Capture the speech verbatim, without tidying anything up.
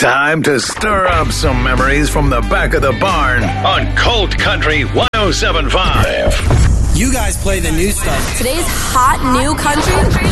Time to stir up some memories from the back of the barn on Colt Country one oh seven point five. You guys play the new stuff. Today's hot new country.